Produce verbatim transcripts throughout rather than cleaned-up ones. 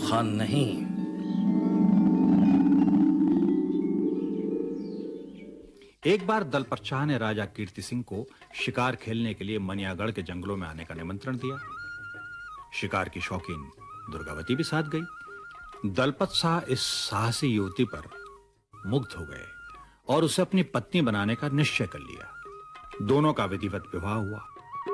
खान नहीं। एक बार दलपत शाह ने राजा कीर्ति सिंह को शिकार खेलने के लिए मनियागढ़ के जंगलों में आने का निमंत्रण दिया। शिकार की शौकीन दुर्गावती भी साथ गई। दलपत शाह इस साहसी युवती पर मुग्ध हो गए और उसे अपनी पत्नी बनाने का निश्चय कर लिया। दोनों का विधिवत विवाह हुआ।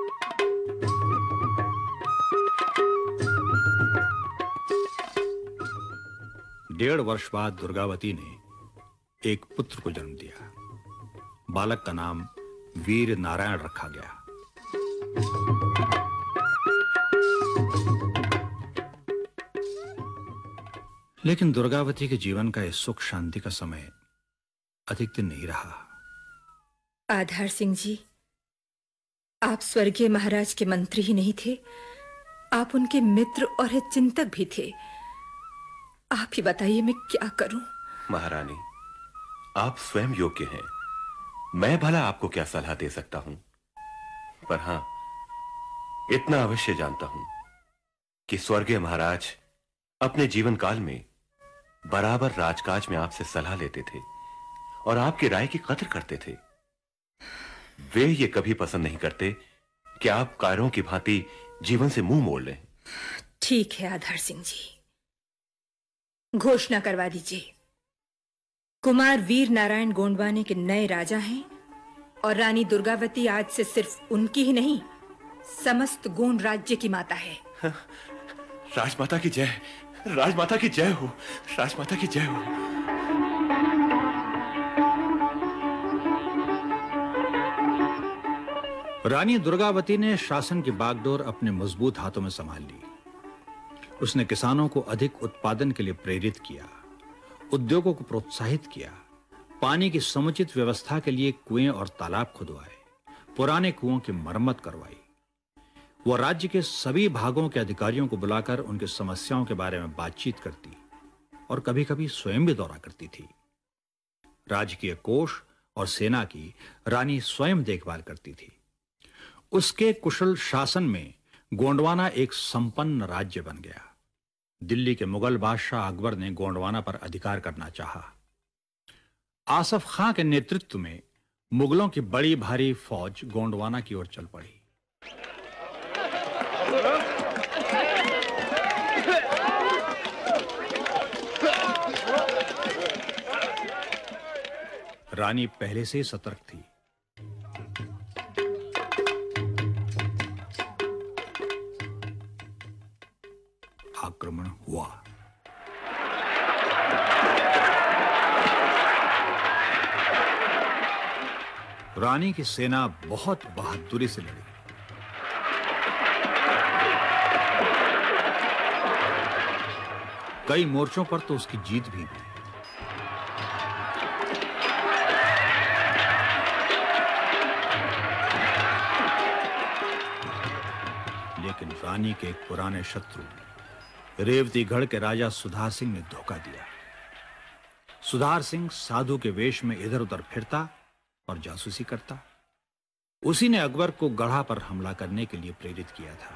डेढ़ वर्ष बाद दुर्गावती ने एक पुत्र को जन्म दिया। बालक का नाम वीर नारायण रखा गया। लेकिन दुर्गावती के जीवन का इस सुख शांति का समय अधिक दिन नहीं रहा। आधार सिंह जी, आप स्वर्गीय महाराज के मंत्री ही नहीं थे, आप उनके मित्र और चिंतक भी थे। आप ही बताइए मैं क्या करूं? महारानी, आप स्वयं योग्य हैं। मैं भला आपको क्या सलाह दे सकता हूं, पर हां, इतना अवश्य जानता हूं कि स्वर्गीय महाराज अपने जीवन काल में बराबर राजकाज में आपसे सलाह लेते थे और आपकी राय की कदर करते थे। वे ये कभी पसंद नहीं करते कि आप कायरों की भांति जीवन से मुंह मोड़ लें। ठीक है आधार सिंह जी, घोषणा करवा दीजिए। कुमार वीर नारायण गोंडवाने के नए राजा हैं और रानी दुर्गावती आज से सिर्फ उनकी ही नहीं, समस्त गोंड राज्य की माता है। राजमाता की जय, राजमाता की जय हो, राजमाता की जय हो। रानी दुर्गावती ने शासन की बागडोर अपने मजबूत हाथों में संभाल ली। उसने किसानों को अधिक उत्पादन के लिए प्रेरित किया, उद्योगों को प्रोत्साहित किया, पानी की समुचित व्यवस्था के लिए कुएं और तालाब खुदवाए, पुराने कुओं की मरम्मत करवाई। वह राज्य के सभी भागों के अधिकारियों को बुलाकर उनकी समस्याओं के बारे में बातचीत करती और कभी-कभी स्वयं भी दौरा करती थी। राजकीय कोष और सेना की रानी स्वयं देखभाल करती थी। उसके कुशल शासन में गोंडवाना एक संपन्न राज्य बन गया। दिल्ली के मुगल बादशाह अकबर ने गोंडवाना पर अधिकार करना चाहा। आसफ खां के नेतृत्व में मुगलों की बड़ी भारी फौज गोंडवाना की ओर चल पड़ी। रानी पहले से ही सतर्क थी। आक्रमण हुआ। रानी की सेना बहुत बहादुरी से लड़ी। कई मोर्चों पर तो उसकी जीत भी हुई। लेकिन रानी के एक पुराने शत्रु रेवतीगढ़ के राजा सुधार सिंह ने धोखा दिया। सुधार सिंह साधु के वेश में इधर-उधर फिरता और जासूसी करता। उसी ने अकबर को गढ़ा पर हमला करने के लिए प्रेरित किया था।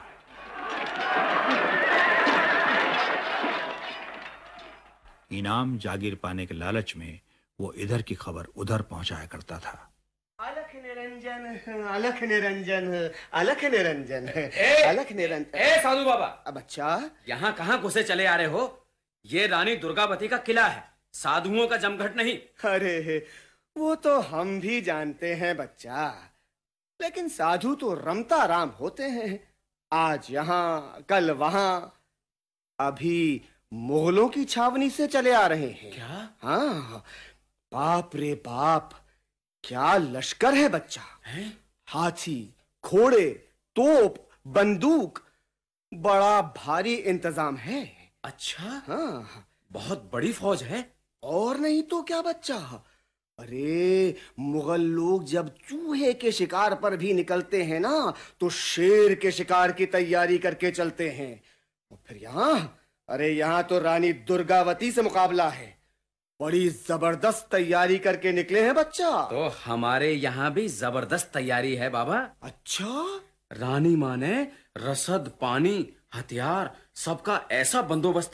इनाम जागीर पाने के लालच में वो इधर की खबर उधर पहुंचाया करता था। अलख निरंजन, अलख निरंजन, अलख निरंजन, अलख निरंजन। ए साधु बाबा, अब अच्छा, यहाँ कहाँ घुसे चले आ रहे हो? ये रानी दुर्गावती का किला है, साधुओं का जमघट नहीं। अरे वो तो हम भी जानते हैं बच्चा, लेकिन साधु तो रमता राम होते हैं। आज यहाँ, कल वहां, अभी मुगलों की छावनी से चले आ रहे हैं। क्या? हाँ, बाप रे बाप, क्या लश्कर है बच्चा। है? हाथी, घोड़े, तोप, बंदूक, बड़ा भारी इंतजाम है। अच्छा, हाँ, बहुत बड़ी फौज है। और नहीं तो क्या बच्चा। अरे मुगल लोग जब चूहे के शिकार पर भी निकलते हैं ना, तो शेर के शिकार की तैयारी करके चलते हैं। और फिर यहाँ, अरे यहाँ तो रानी दुर्गावती से मुकाबला है। बड़ी जबरदस्त तैयारी करके निकले हैं बच्चा। तो हमारे यहाँ भी जबरदस्त तैयारी है बाबा। अच्छा? रानी माँ ने रसद, पानी, हथियार सबका ऐसा बंदोबस्त